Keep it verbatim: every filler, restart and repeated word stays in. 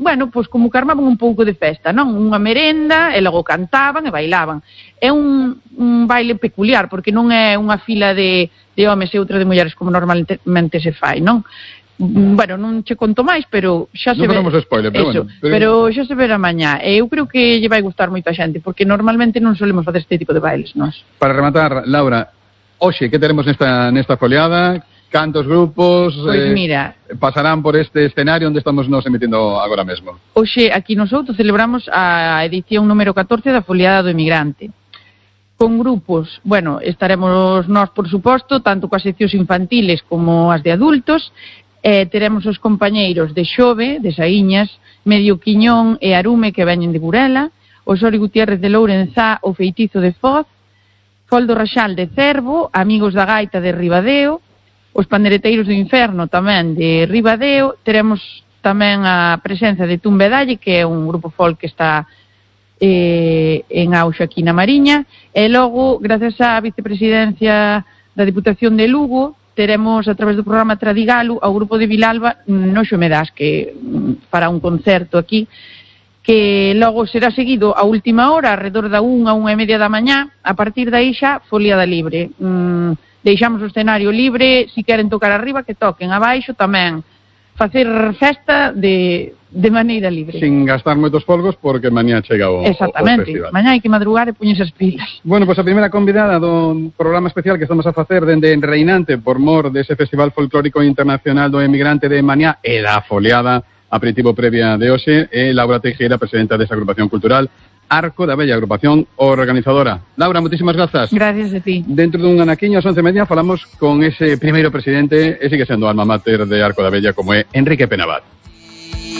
bueno, pois como que armaban un pouco de festa, non? Unha merenda, e logo cantaban e bailaban. É un, un baile peculiar, porque non é unha fila de, de homes e outra de mulleres como normalmente se fai, non? Bueno, non che conto máis, pero xa se ve... Non ve... spoiler, pero eso, bueno. Pero... pero xa se verá mañá. E eu creo que lle vai gustar moita xente, porque normalmente non solemos facer este tipo de bailes, nós. Para rematar, Laura, hoxe, que teremos nesta, nesta foliada? Cantos grupos pois, eh, mira, pasarán por este escenario onde estamos nos emitindo agora mesmo? Hoxe, aquí nosotros celebramos a edición número catorce da Foliada do Emigrante. Con grupos, bueno, estaremos nós, por suposto, tanto coas seccións infantiles como as de adultos. Eh, teremos os compañeiros de Xove, de Saíñas, Medio Quiñón e Arume, que veñen de Burela, o Sori Gutiérrez de Lourenzá, o Feitizo de Foz, Foldo Raxal de Cervo, Amigos da Gaita de Ribadeo, os Pandereteiros do Inferno tamén de Ribadeo. Teremos tamén a presenza de Tumbedalle, que é un grupo folk que está eh, en auxe aquí na Mariña, e logo, gracias á vicepresidencia da Diputación de Lugo, teremos a través do programa Tradigalo ao grupo de Vilalba Noxo me das, que para un concerto aquí, que logo será seguido a última hora, alrededor da unha, unha e media da mañá. A partir dai xa, foliada libre. Mm, deixamos o escenario libre, si queren tocar arriba, que toquen, abaixo tamén. Facer festa de, de maneira libre. Sin gastar moitos polvos, porque mañá chega o, Exactamente. o festival. Mañá hai que madrugar e poñerse as pilas. Bueno, pois pues a primeira convidada do programa especial que estamos a facer dende Reinante por mor dese Festival Folclórico Internacional do Emigrante de Mañá e da foliada aperitivo previa de hoxe é Laura Teixeira, presidenta desa agrupación cultural Arco da Bella, agrupación organizadora. Laura, moitísimas grazas. Gracias a ti. Dentro dun anaquiño, ás once e media, falamos con ese primeiro presidente, e sigue sendo alma mater de Arco da Bella, como é Enrique Penabad.